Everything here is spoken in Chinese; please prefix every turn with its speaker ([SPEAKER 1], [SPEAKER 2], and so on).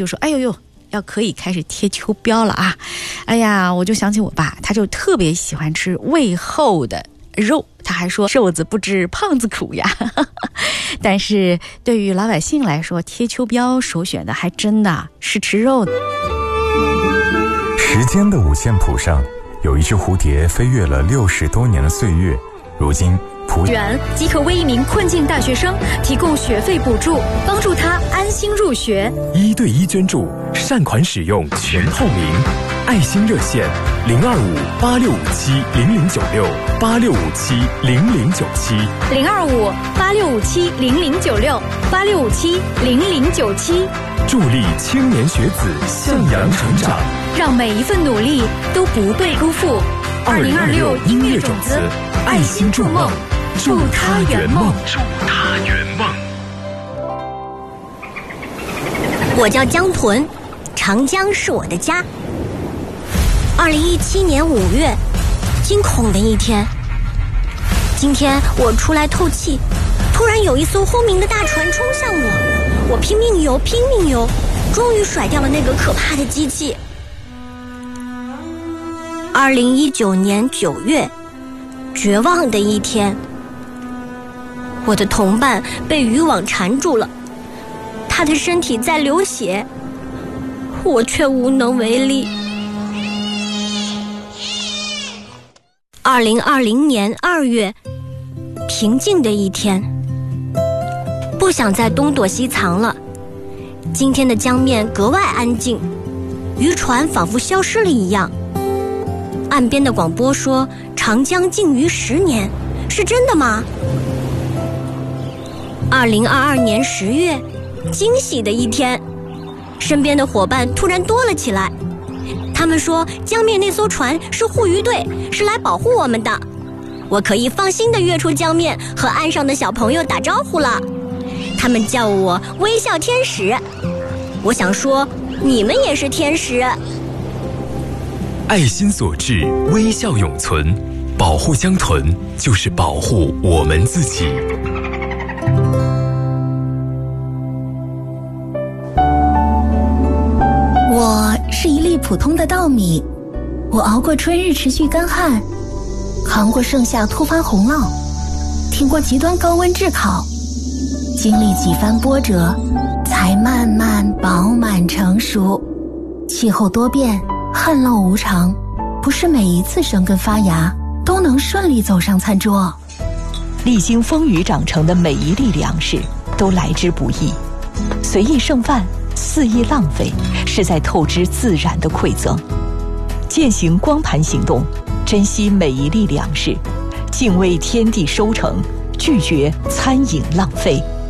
[SPEAKER 1] 就说：“哎呦呦，可以开始贴秋膘了啊！”哎呀，我就想起我爸，他就特别喜欢吃味厚的肉，他还说瘦子不知胖子苦呀。但是对于老百姓来说，贴秋膘首选的还真的是吃肉的。
[SPEAKER 2] 时间的五线谱上，有一只蝴蝶飞跃了60多年的岁月，如今
[SPEAKER 3] 元即可为一名困境大学生提供学费补助，帮助他安心入学。
[SPEAKER 4] 1对1捐助，善款使用全透明。爱心热线
[SPEAKER 3] 025-8657-0096，865-8657-0096，865-8657-0097，
[SPEAKER 4] 助力青年学子向阳成长，
[SPEAKER 3] 让每一份努力都不被辜负。2026音乐种子，爱心筑梦，祝他圆梦，祝他圆梦。
[SPEAKER 5] 我叫江豚，长江是我的家。2017年5月，惊恐的一天。今天我出来透气，突然有一艘轰鸣的大船冲向我，我拼命游，终于甩掉了那个可怕的机器。2019年9月，绝望的一天。我的同伴被渔网缠住了，他的身体在流血，我却无能为力。2020年2月，平静的一天。不想再东躲西藏了，今天的江面格外安静，渔船仿佛消失了一样。岸边的广播说长江静渔10年，是真的吗？2022年10月，惊喜的一天，身边的伙伴突然多了起来。他们说江面那艘船是护渔队，是来保护我们的。我可以放心地跃出江面，和岸上的小朋友打招呼了。他们叫我微笑天使。我想说，你们也是天使。
[SPEAKER 4] 爱心所致，微笑永存。保护江豚，就是保护我们自己。
[SPEAKER 6] 我是一粒普通的稻米，我熬过春日持续干旱，扛过盛夏突发洪涝，挺过极端高温炙烤，经历几番波折，才慢慢饱满成熟。气候多变，旱涝无常，不是每一次生根发芽都能顺利走上餐桌。
[SPEAKER 7] 历经风雨长成的每一粒粮食都来之不易，随意剩饭，肆意浪费，是在透支自然的馈赠。践行光盘行动，珍惜每一粒粮食，敬畏天地收成，拒绝餐饮浪费。